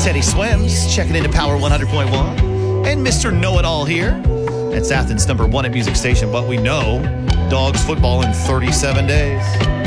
Teddy Swims checking into Power 100.1. And Mr. Know-It-All here. It's Athens' #1 at Music Station, but we know dogs football in 37 days.